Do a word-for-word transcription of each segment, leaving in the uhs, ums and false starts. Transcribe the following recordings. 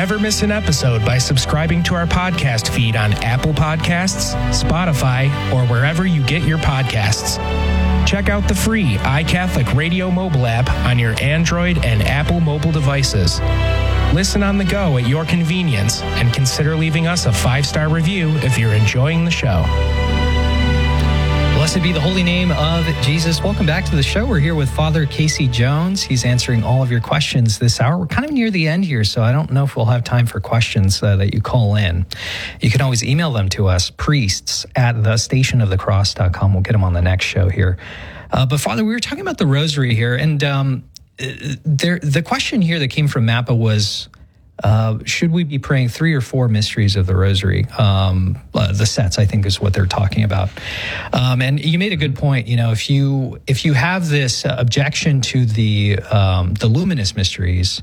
Never miss an episode by subscribing to our podcast feed on Apple Podcasts, Spotify, or wherever you get your podcasts. Check out the free iCatholic Radio mobile app on your Android and Apple mobile devices. Listen on the go at your convenience and consider leaving us a five-star review if you're enjoying the show. Blessed be the holy name of Jesus. Welcome back to the show. We're here with Father Casey Jones. He's answering all of your questions this hour. We're kind of near the end here, so I don't know if we'll have time for questions uh, that you call in. You can always email them to us, priests at the station of the cross dot com. We'll get them on the next show here. Uh, but Father, we were talking about the rosary here, and um, there, the question here that came from Mappa was, Uh, should we be praying three or four mysteries of the rosary? Um, uh, the sets, I think, is what they're talking about. Um, and you made a good point. You know, if you if you have this uh, objection to the um, the luminous mysteries,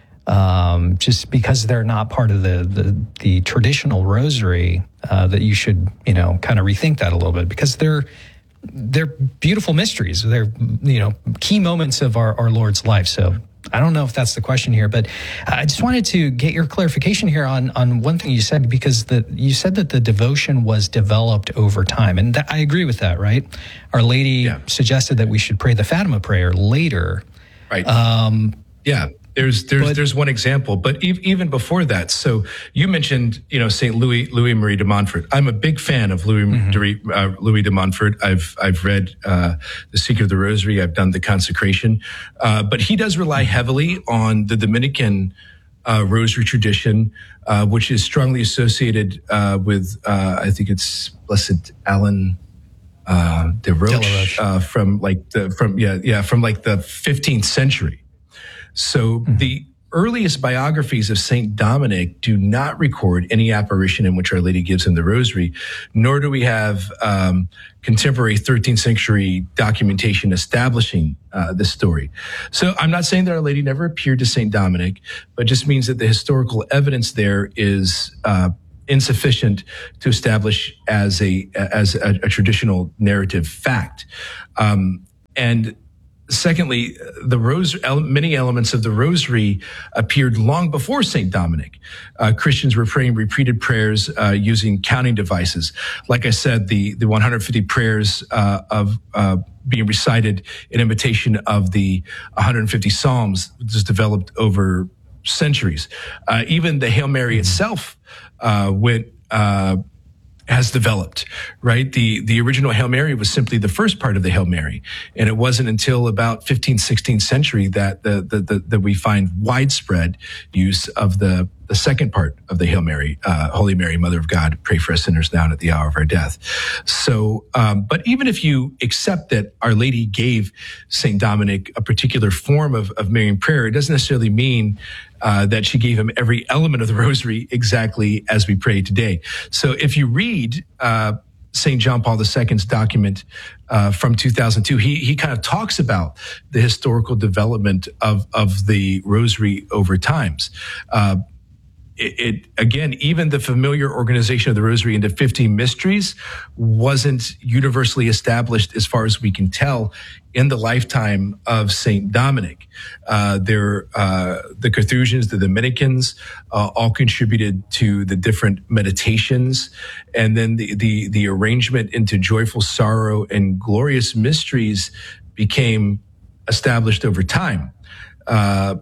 um, just because they're not part of the the, the traditional rosary, uh, that you should, you know, kind of rethink that a little bit, because they're they're beautiful mysteries. They're, you know, key moments of our, our Lord's life. So I don't know if that's the question here, but I just wanted to get your clarification here on, on one thing you said, because the, you said that the devotion was developed over time. And that, I agree with that, right? Our Lady yeah. suggested that we should pray the Fatima prayer later. Right. Um, yeah. There's there's but, there's one example, but e- even before that. So you mentioned, you know, Saint Louis Louis Marie de Montfort. I'm a big fan of Louis mm-hmm. de, uh, Louis de Montfort. I've I've read uh, The Secret of the Rosary. I've done the consecration, uh, but he does rely heavily on the Dominican uh, Rosary tradition, uh, which is strongly associated uh, with uh, I think it's Blessed Alan uh, de Roche uh, from like the from yeah yeah from like the fifteenth century. So mm-hmm. the earliest biographies of Saint Dominic do not record any apparition in which Our Lady gives him the rosary, nor do we have um, contemporary thirteenth century documentation establishing uh, this story. So I'm not saying that Our Lady never appeared to Saint Dominic, but just means that the historical evidence there is uh, insufficient to establish as a as a, a traditional narrative fact. Um, and Secondly, the rose, many elements of the rosary appeared long before Saint Dominic. Uh, Christians were praying repeated prayers uh, using counting devices. Like I said, the, the one hundred fifty prayers uh, of uh, being recited in imitation of the one hundred fifty Psalms was developed over centuries. Uh, even the Hail Mary itself uh, went uh has developed, right? The the original Hail Mary was simply the first part of the Hail Mary. And it wasn't until about fifteenth, sixteenth century that the, the, the, that we find widespread use of the, the second part of the Hail Mary, uh, Holy Mary, Mother of God, pray for us sinners now and at the hour of our death. So, um, but even if you accept that Our Lady gave Saint Dominic a particular form of, of Marian prayer, it doesn't necessarily mean Uh, that she gave him every element of the rosary exactly as we pray today. So if you read uh, Saint John Paul the Second's document uh, from two thousand two, he he kind of talks about the historical development of of the rosary over times. Uh, It, it again, even the familiar organization of the Rosary into fifteen mysteries wasn't universally established, as far as we can tell, in the lifetime of Saint Dominic. Uh, there, uh, the Carthusians, the Dominicans, uh, all contributed to the different meditations, and then the the the arrangement into joyful sorrow and glorious mysteries became established over time. Uh,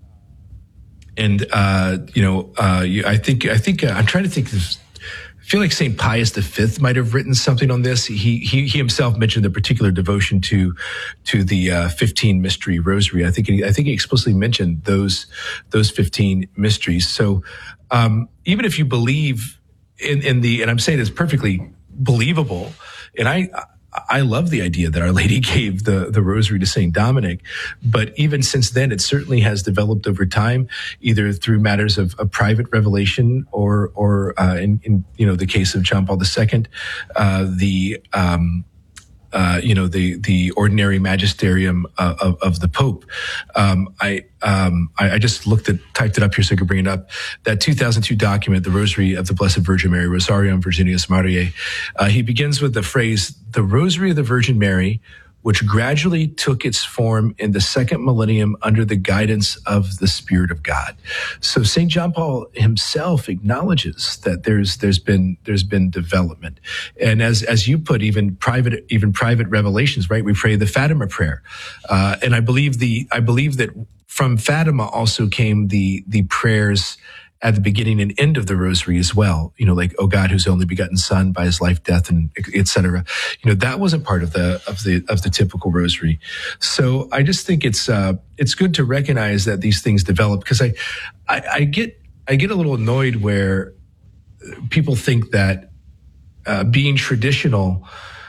And, uh, you know, uh, you, I think, I think, uh, I'm trying to think of, I feel like Saint Pius the Fifth might have written something on this. He, he, he himself mentioned the particular devotion to, to the, uh, fifteen mystery rosary. I think, he, I think he explicitly mentioned those, those fifteen mysteries. So, um, even if you believe in, in the, and I'm saying it's perfectly believable, and I, I love the idea that Our Lady gave the, the rosary to Saint Dominic, but even since then, it certainly has developed over time, either through matters of, of private revelation or, or uh, in, in, you know, the case of John Paul the Second, uh, the, um, uh, you know, the, the ordinary magisterium uh, of, of the Pope. Um, I, um, I, I just looked at, typed it up here so I could bring it up. That two thousand two document, the Rosary of the Blessed Virgin Mary, Rosarium Virginius Mariae, uh, he begins with the phrase, the Rosary of the Virgin Mary, which gradually took its form in the second millennium under the guidance of the Spirit of God. So Saint John Paul himself acknowledges that there's there's been there's been development, and as as you put, even private even private revelations. Right, we pray the Fatima prayer, uh, and I believe the I believe that from Fatima also came the the prayers at the beginning and end of the rosary as well. You know, like, "O God, whose only begotten Son, by his life, death, and et cetera" You know, that wasn't part of the of the of the typical rosary. So I just think it's uh, it's good to recognize that these things develop, because I, I I get I get a little annoyed where people think that uh, being traditional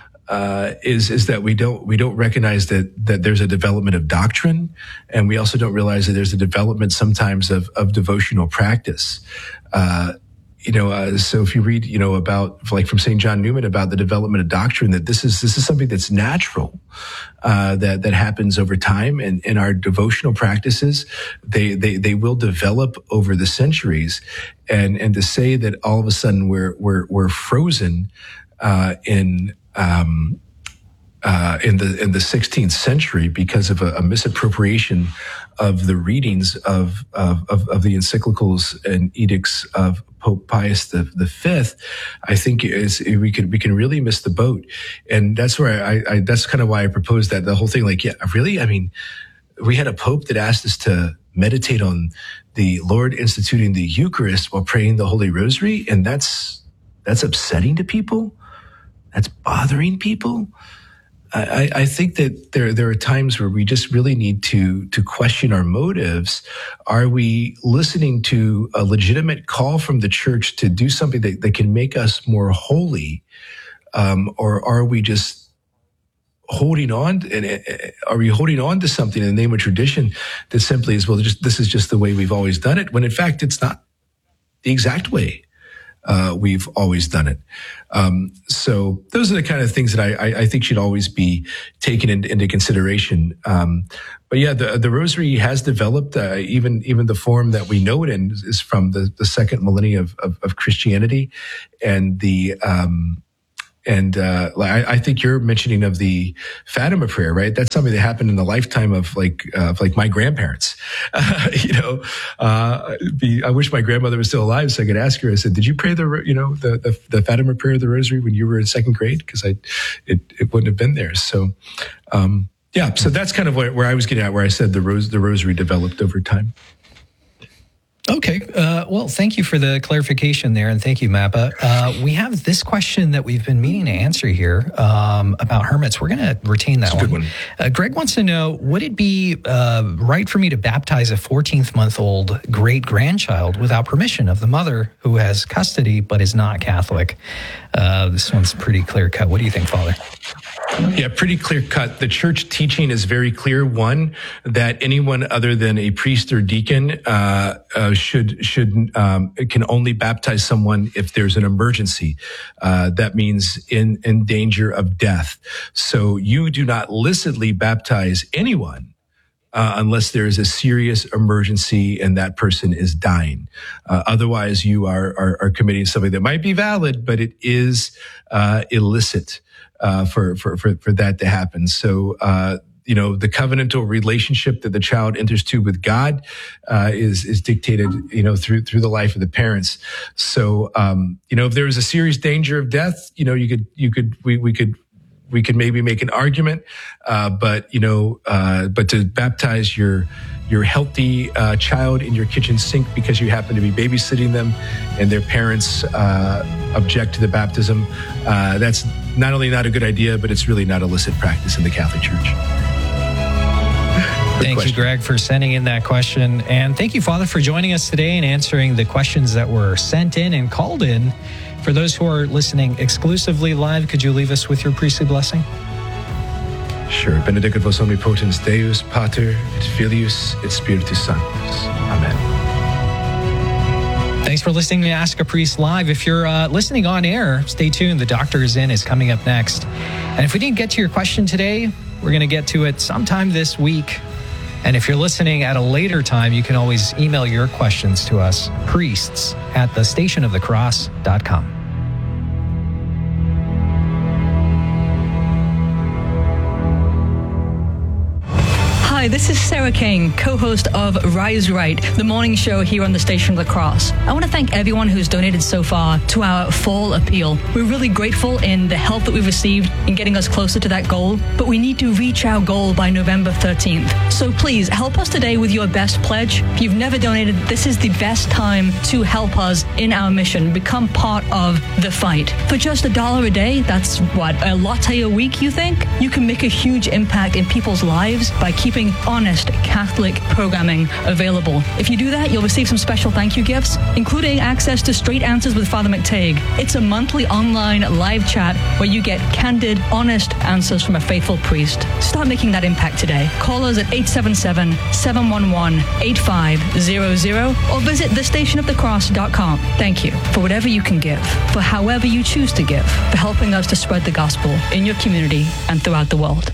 Uh, is is that we don't we don't recognize that that there's a development of doctrine, and we also don't realize that there's a development sometimes of of devotional practice. Uh, you know, uh, so if you read, you know, about, like, from Saint John Newman about the development of doctrine, that this is this is something that's natural, uh, that that happens over time, and in our devotional practices, they they they will develop over the centuries, and and to say that all of a sudden we're we're we're frozen uh, in Um, uh, in the in the sixteenth century because of a, a misappropriation of the readings of of, of of the encyclicals and edicts of Pope Pius the, the Fifth, I think is we can we can really miss the boat, and that's where I, I that's kind of why I proposed that the whole thing. Like, yeah, really, I mean, we had a Pope that asked us to meditate on the Lord instituting the Eucharist while praying the Holy Rosary, and that's that's upsetting to people. That's bothering people. I, I think that there there are times where we just really need to to question our motives. Are we listening to a legitimate call from the Church to do something that, that can make us more holy, um, or are we just holding on? And are we holding on to something in the name of tradition that simply is, well, just this is just the way we've always done it, when in fact it's not the exact way Uh, we've always done it. Um, so those are the kind of things that I, I, I think should always be taken in, into consideration. Um, but yeah, the, the Rosary has developed, uh, even even the form that we know it in is from the, the second millennium of, of, of Christianity, and the um, and uh, I, I think you're mentioning of the Fatima prayer, right? That's something that happened in the lifetime of like uh, of like my grandparents. Uh, you know, uh, the, I wish my grandmother was still alive so I could ask her. I said, "Did you pray the you know the the, the Fatima prayer of the Rosary when you were in second grade?" Because I it it wouldn't have been there. So um, yeah, so that's kind of where, where I was getting at, where I said the rose the Rosary developed over time. Okay. Uh, well, thank you for the clarification there, and thank you, Mappa. Uh, we have this question that we've been meaning to answer here um, about hermits. We're going to retain that one. one. Uh, Greg wants to know, would it be uh, right for me to baptize a fourteen-month-old great-grandchild without permission of the mother who has custody but is not Catholic? Uh, this one's pretty clear-cut. What do you think, Father? Yeah, pretty clear cut. The church teaching is very clear. One, that anyone other than a priest or deacon uh, uh, should should um, can only baptize someone if there's an emergency. Uh, that means in in danger of death. So you do not licitly baptize anyone Uh, unless there is a serious emergency and that person is dying. Uh, otherwise, you are, are are committing something that might be valid, but it is uh, illicit uh, for, for for for that to happen. So, uh, you know, the covenantal relationship that the child enters to with God uh, is is dictated, you know, through through the life of the parents. So, um, you know, if there was a serious danger of death, you know, you could you could we we could. We could maybe make an argument, uh, but you know, uh, but to baptize your your healthy uh, child in your kitchen sink because you happen to be babysitting them, and their parents uh, object to the baptism, uh, that's not only not a good idea, but it's really not illicit practice in the Catholic Church. Thank question. you, Greg, for sending in that question, and thank you, Father, for joining us today and answering the questions that were sent in and called in. For those who are listening exclusively live, could you leave us with your priestly blessing? Sure. Benedicat vos omnipotens Deus, Pater, et Filius, et Spiritus Sanctus. Amen. Thanks for listening to Ask a Priest Live. If you're uh, listening on air, stay tuned. The Doctor is In is coming up next. And if we didn't get to your question today, we're going to get to it sometime this week. And if you're listening at a later time, you can always email your questions to us, priests at the station of the cross dot com. Hi, this is Sarah Kane, co-host of Rise Right, the morning show here on the Station of the Cross. I want to thank everyone who's donated so far to our fall appeal. We're really grateful in the help that we've received in getting us closer to that goal, but we need to reach our goal by November thirteenth. So please help us today with your best pledge. If you've never donated, this is the best time to help us in our mission, become part of the fight. For just a dollar a day, that's what, a latte a week, you think? You can make a huge impact in people's lives by keeping honest Catholic programming available. If you do that, you'll receive some special thank you gifts, including access to Straight Answers with Father McTague. It's a monthly online live chat where you get candid, honest answers from a faithful priest. Start making that impact today. Call us at eight seven seven, seven one one, eight five zero zero or visit the station of the cross dot com. Thank you for whatever you can give, for however you choose to give, for helping us to spread the gospel in your community and throughout the world.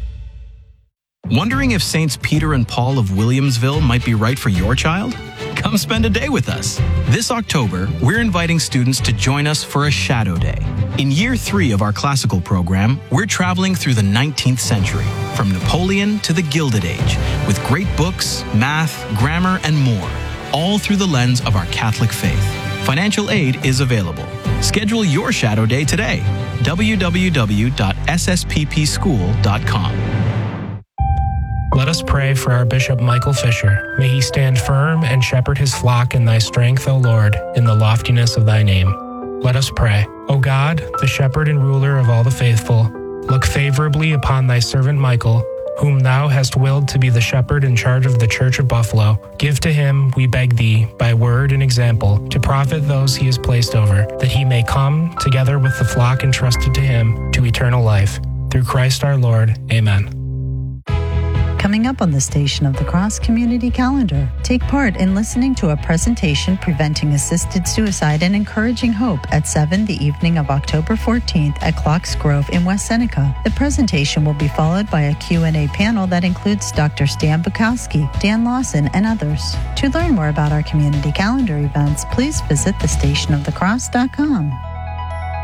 Wondering if Saints Peter and Paul of Williamsville might be right for your child? Come spend a day with us. This October, we're inviting students to join us for a Shadow Day. In year three of our classical program, we're traveling through the nineteenth century, from Napoleon to the Gilded Age, with great books, math, grammar, and more, all through the lens of our Catholic faith. Financial aid is available. Schedule your Shadow Day today. w w w dot s s p p school dot com. Let us pray for our Bishop Michael Fisher. May he stand firm and shepherd his flock in thy strength, O Lord, in the loftiness of thy name. Let us pray. O God, the shepherd and ruler of all the faithful, look favorably upon thy servant Michael, whom thou hast willed to be the shepherd in charge of the Church of Buffalo. Give to him, we beg thee, by word and example, to profit those he has placed over, that he may come, together with the flock entrusted to him, to eternal life. Through Christ our Lord. Amen. Coming up on the Station of the Cross Community Calendar, take part in listening to a presentation preventing assisted suicide and encouraging hope at seven the evening of October fourteenth at Clocks Grove in West Seneca. The presentation will be followed by a Q and A panel that includes Doctor Stan Bukowski, Dan Lawson, and others. To learn more about our community calendar events, please visit the station of the cross dot com.